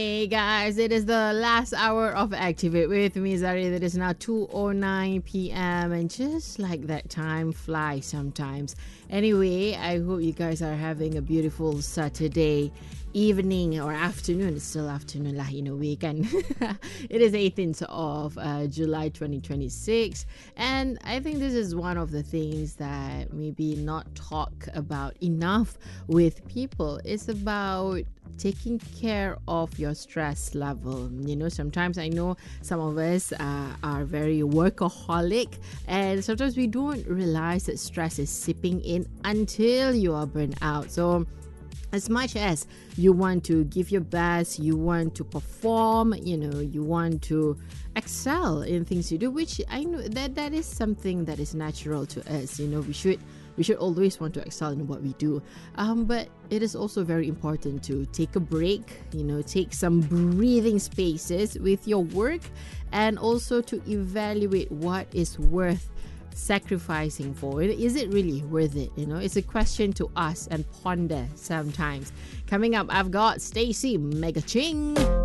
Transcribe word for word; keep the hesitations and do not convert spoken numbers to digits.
Hey guys, it is the last hour of Activate with me, Zari. It is now two oh nine p.m. and just like that, time flies sometimes. Anyway, I hope you guys are having a beautiful Saturday evening or afternoon. It's still afternoon lah, you know, weekend. It is eighteenth of uh, July twenty twenty-six, and I think this is one of the things that maybe not talk about enough with people. It's about taking care of your stress level. You know, sometimes I know some of us uh, are very workaholic, and sometimes we don't realize that stress is seeping in until you are burnt out. So as much as you want to give your best, you want to perform, you know, you want to excel in things you do, which I know that that is something that is natural to us. You know, we should we should always want to excel in what we do. Um, but it is also very important to take a break, you know, take some breathing spaces with your work, and also to evaluate what is worth sacrificing for. Is it really worth it? You know, it's a question to ask and ponder sometimes. Coming up, I've got Stacey Mega Ching.